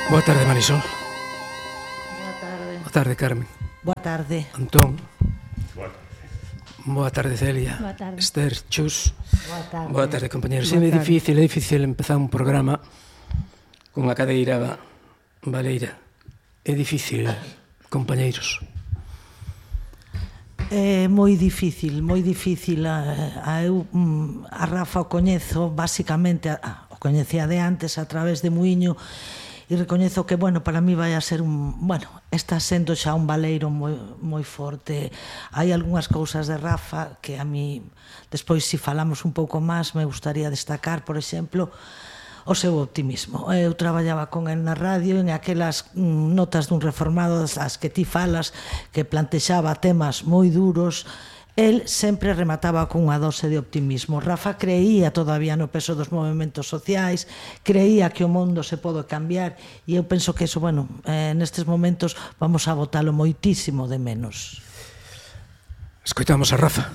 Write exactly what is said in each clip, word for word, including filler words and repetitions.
Boa tarde, Marisol. Boa tarde. Boa tarde, Carmen. Boa tarde. Antón. Boa tarde. Boa tarde, Celia. Boa tarde. Esther, Chus. Boa tarde. Boa tarde, compañeros. Boa É tarde. difícil, é difícil empezar un programa con a cadeira baleira. É difícil, compañeiros. É moi difícil, moi difícil. A, a, eu, a Rafa o coñezo, basicamente, a, o coñecía de antes a través de Muiño, e recoñezo que, bueno, para mí vai a ser un... Bueno, está sendo xa un baleiro moi, moi forte. Hai algunhas cousas de Rafa que a mí, despois, se falamos un pouco máis, me gustaría destacar, por exemplo, o seu optimismo. Eu traballaba con el na radio en aquelas mm, notas dun reformado, as que ti falas, que plantexaba temas moi duros. El sempre remataba con unha dose de optimismo. Rafa creía todavía no peso dos movimentos sociais, creía que o mundo se pode cambiar, e eu penso que eso, bueno, eh, nestes momentos vamos a botalo moitísimo de menos. Escoitamos a Rafa.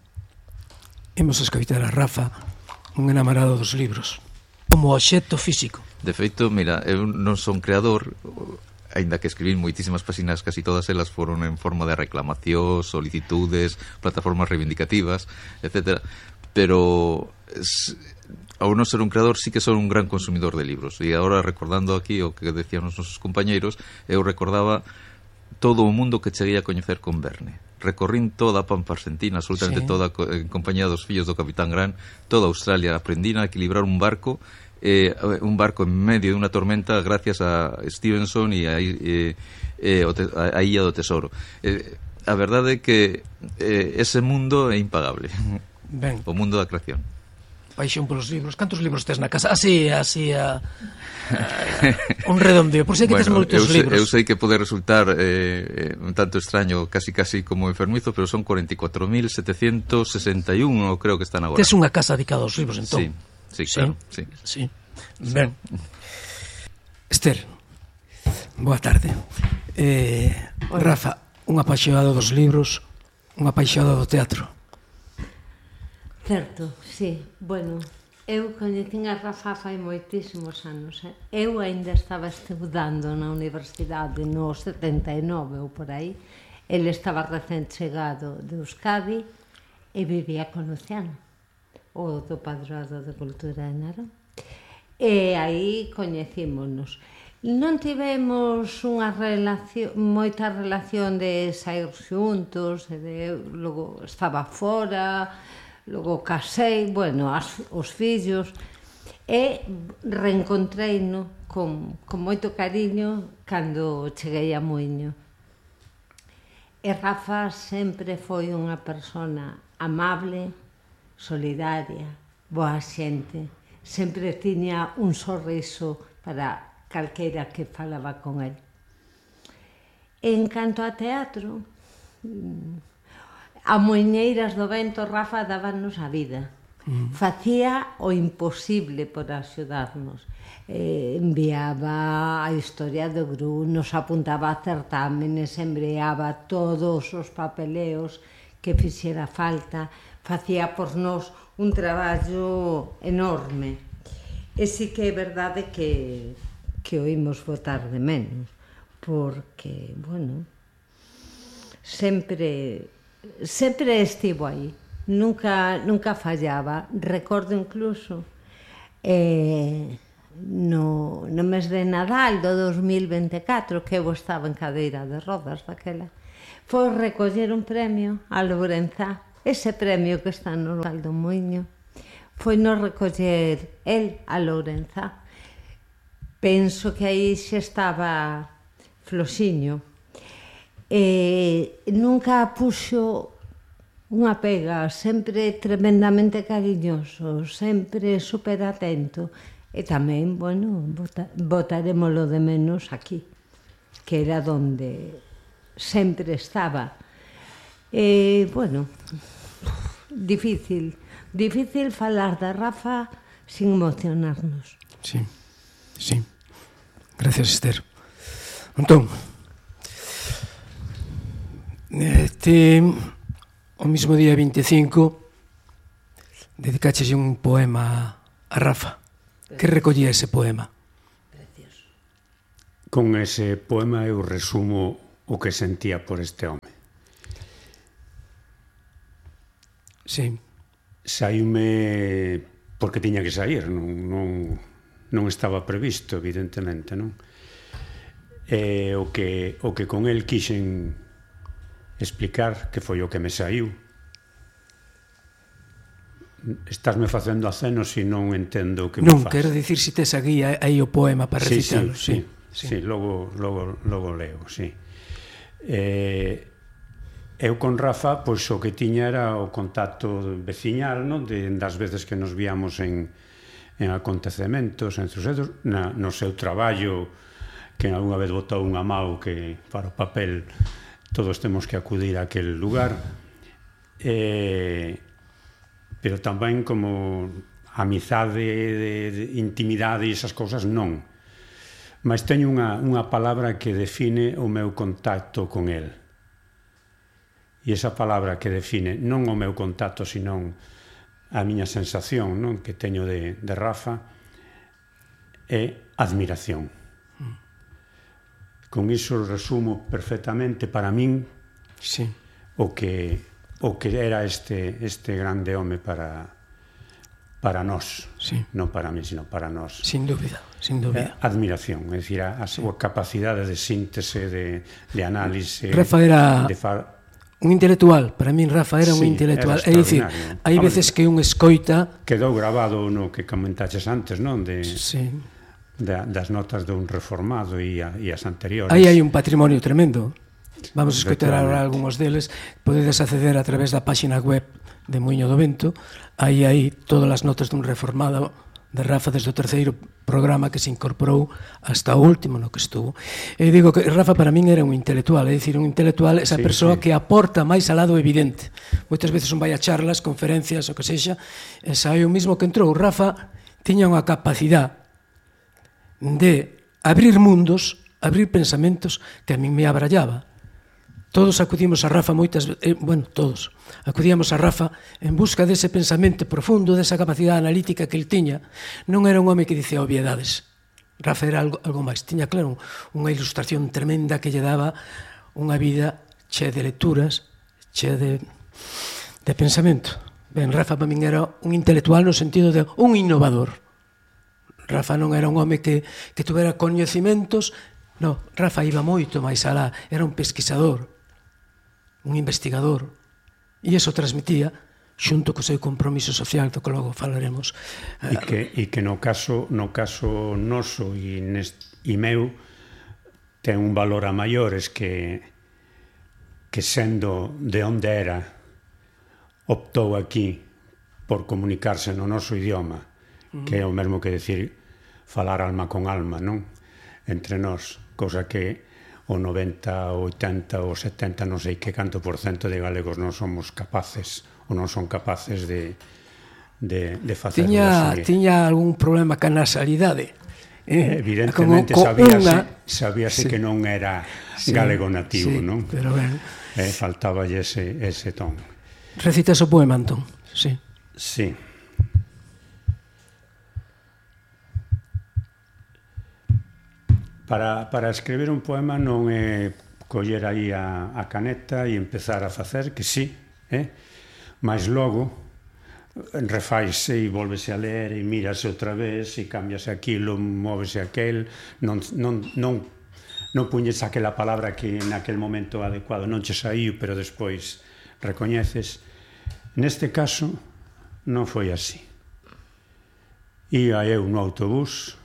Imos escoitar a Rafa, un enamorado dos libros, como obxecto físico. De feito, mira, eu non son creador, aínda que escribín moitísimas páxinas, casi todas elas foron en forma de reclamación, solicitudes, plataformas reivindicativas, etcétera. Pero ao non ser un creador, sí que son un gran consumidor de libros. E agora, recordando aquí o que decían os nosos compañeiros, eu recordaba todo o mundo que cheguei a coñecer con Verne. Recorrín toda a Pampa Argentina, absolutamente sí. Toda, en compañía dos fillos do Capitán Gran, toda Australia. Aprendín a equilibrar un barco, eh, un barco en medio de unha tormenta gracias a Stevenson e a, eh, eh, a Illa do Tesoro. Eh, a verdade é que eh, ese mundo é impagable. Ben. O mundo da creación. Paixón polos libros. Cantos libros tes na casa? Así, así, a... un redondeo. Por si que bueno, tes moitos eu sei, libros. Eu sei que pode resultar eh, un tanto extraño, casi casi como enfermizo, pero son cuarenta y cuatro mil setecientos sesenta y uno, creo que están agora. Tes unha casa dedicada aos libros, entón? Sí, sí, claro. Sí. sí. sí. Ben. Esther, boa tarde. Eh, Rafa, un apaixonado dos libros, un apaixonado do teatro. Certo, sí. Bueno, eu coñecín a Rafa fai moitísimos anos. Eh? Eu ainda estaba estudando na universidade no setenta e nove ou por aí. Ele estaba recén chegado de Euskadi e vivía con Luciano, o do Padroado de Cultura de Narón. E aí coñecímonos. Non tivemos unha relación, moita relación de sair xuntos, e de, logo estaba fora, logo casei, bueno, as, os fillos, e reencontreino con, con moito cariño cando cheguei a Muiño. E Rafa sempre foi unha persona amable, solidaria, boa xente, sempre tiña un sorriso para calquera que falaba con el. En canto a teatro, a Muiñeiras do Vento, Rafa dábanos a vida. Mm. Facía o imposible por axudarnos. Eh, enviaba a historia do Gru, nos apuntaba a certámenes, embreaba todos os papeleos que fixera falta, facía por nós un traballo enorme. E si que é verdade que, que o imos botar de menos, porque, bueno, sempre... sempre estivo aí, nunca, nunca fallaba. Recordo incluso eh, no, no mes de Nadal do dos mil veinticuatro, que eu estaba en cadeira de rodas daquela, foi recoller un premio a Lourenzá, ese premio que está no local do Muiño, foi no recoller el a Lourenzá. Penso que aí xa estaba Floxiño. E nunca puxo unha pega, sempre tremendamente cariñoso, sempre super atento. E tamén, bueno, botarémolo de menos aquí, que era donde sempre estaba. E, bueno, difícil, difícil falar da Rafa sin emocionarnos. Sí, sí. Gracias, Esther. Antón, Este, o mismo día veinticinco dedicaches un poema a Rafa. Que recollía ese poema? Precioso. con ese poema eu resumo o que sentía por este home. Sí. Saíume porque tiña que sair, non, non, non estaba previsto, evidentemente, non? E o que, o que con el quixen explicar, que foi o que me saiu. Estásme facendo aceno se non entendo o que me faz. Non, quero dicir se tes aquí aí o poema para sí, recitalo. Sí, sí, sí, sí, logo, logo, logo leo, sí. Eh, eu con Rafa, pois o que tiña era o contacto veciñal, non? De, das veces que nos víamos en, en acontecementos, en sucesos, na, no seu traballo, que algunha vez botou unha mau que para o papel todos temos que acudir a aquel lugar, eh, pero tamén como amizade, de, de intimidade e esas cousas non. Mas teño unha, unha palabra que define o meu contacto con el. E esa palabra que define non o meu contacto, senón a miña sensación, non, que teño de, de Rafa, é admiración. Con iso resumo perfectamente para min sí. o que o que era este este grande home para para nós, sí. non para mí, sino para nós. Sin dúbida, sin dúbida. Admiración, é dicir, a, a súa sí. capacidade de síntese, de, de análise. Rafa era de far... un intelectual, para min Rafa era sí, un intelectual. É dicir, hai veces que un escoita... Quedou grabado no que comentaches antes, non? De... Sí. Da, das notas dun reformado e, a, e as anteriores. Aí hai un patrimonio tremendo. Vamos a escoitar agora algúns deles. Podedes acceder a través da páxina web de Muiño do Vento. Aí hai todas as notas dun reformado de Rafa desde o terceiro programa que se incorporou hasta o último no que estuvo. E digo que Rafa para min era un intelectual, é dicir, un intelectual, esa sí, persoa sí. que aporta máis al lado evidente. Moitas veces un vai a charlas, conferencias, o que sexa, e sae o mismo que entrou. Rafa tiña unha capacidade de abrir mundos, abrir pensamentos que a min me abrallaba. Todos acudimos a Rafa moitas veces, eh, bueno, todos, acudíamos a Rafa en busca dese pensamento profundo, desa capacidade analítica que el tiña. Non era un home que dicía obviedades. Rafa era algo, algo máis. Tiña, claro, unha ilustración tremenda que lle daba unha vida chea de lecturas, chea de, de pensamento. Ben, Rafa para min era un intelectual no sentido de un innovador. Rafa non era un home que, que tuvera coñecimentos, no, Rafa iba moito máis alá, era un pesquisador, un investigador, e iso transmitía xunto co seu compromiso social, do que logo falaremos. E que, e que no caso no caso noso e, nest, e meu ten un valor a maiores que que sendo de onde era optou aquí por comunicarse no noso idioma, que é o mesmo que decir falar alma con alma, non? Entre nós, cosa que o noventa, o oitenta, o setenta, non sei que canto por cento de galegos non somos capaces ou non son capaces de, de, de facer. Tiña, tiña algún problema ca nasalidade. Eh, Evidentemente sabíase, una... sabíase sí. que non era sí. galego nativo, sí, non? Pero ben. Eh, faltaba ese, ese ton. Recitas o poema, Antón? Sí. Sí. Para, para escribir un poema non é coller aí a, a caneta e empezar a facer, que sí, eh? Mas logo refaise e volvese a ler e mírase outra vez e cambiase aquilo, móvese aquel, non, non, non, non puñes aquela palabra que naquel momento adecuado non che saiu, pero despois recoñeces. Neste caso non foi así. Ia eu no autobús,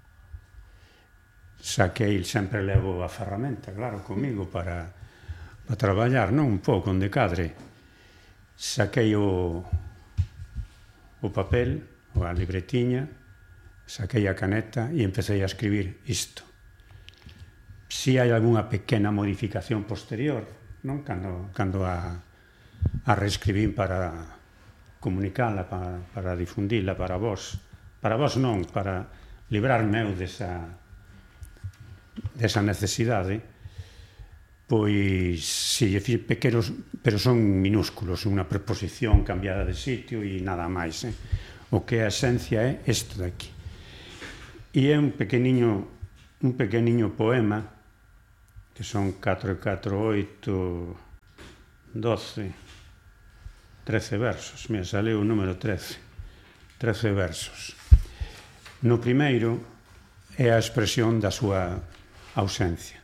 saquei, sempre levo a ferramenta, claro, comigo para, para traballar, non un pouco, onde cadre. Saquei o, o papel, a libretiña, saquei a caneta e empecé a escribir isto. Si hai algunha pequena modificación posterior, non? Cando, cando a, a reescribín para comunicarla, para, para difundila para vos. Para vos non, para librarme eu desa desa necesidade, pois si, pequenos, pero son minúsculos, unha preposición cambiada de sitio e nada máis, eh? O que a esencia é isto de aquí. E é un pequeniño un pequeniño poema que son catro e catro, oito, doce, trece versos. Mira, saleu o número trece. trece versos. No primeiro é a expresión da súa ausencia.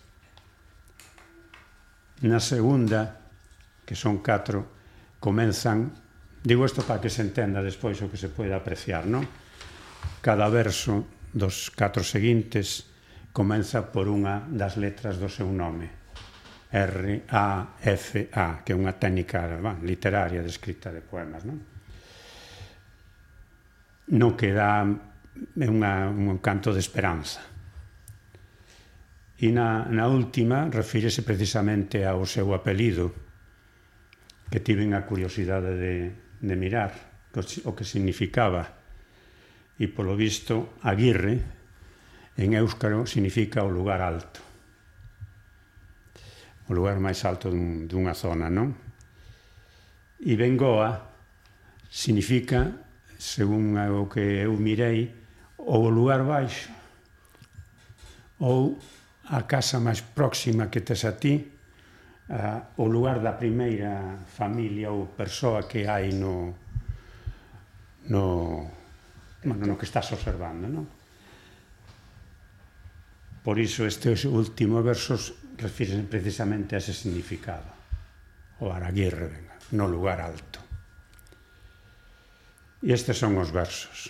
Na segunda, que son catro, comenzan, digo isto para que se entenda despois o que se pode apreciar, non? Cada verso dos catro seguintes comeza por unha das letras do seu nome. R, A, F, A, que é unha técnica bah, literaria de escrita de poemas, non? No que dá unha, un canto de esperanza. E na, na última refírese precisamente ao seu apelido, que tiven a curiosidade de, de mirar o que significaba. E, polo visto, Aguirre, en éuscaro, significa o lugar alto. O lugar máis alto dun, dunha zona, non? E Bengoa significa, según o que eu mirei, o lugar baixo, ou a casa máis próxima que tes a ti, a, o lugar da primeira familia ou persoa que hai no, no, bueno, no que estás observando, non? Por iso estes últimos versos refírense precisamente a ese significado. O Aguirre, venga, no lugar alto. E estes son os versos.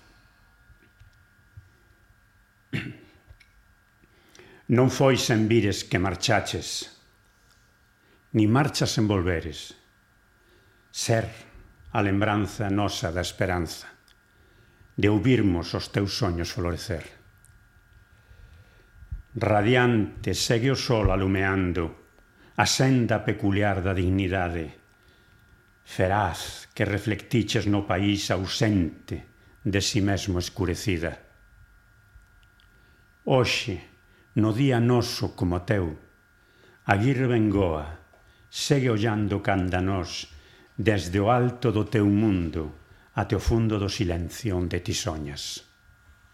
Non foi sen vires que marchaches, ni marchas sen volveres. Ser a lembranza nosa da esperanza, de ouvirmos os teus soños florecer. Radiante segue o sol alumeando a senda peculiar da dignidade, feraz que reflectiches no país ausente de si mesmo escurecida. Hoxe, no día noso como teu, Aguirre Bengoa segue ollando canda nós desde o alto do teu mundo até o fundo do silencio onde ti soñas.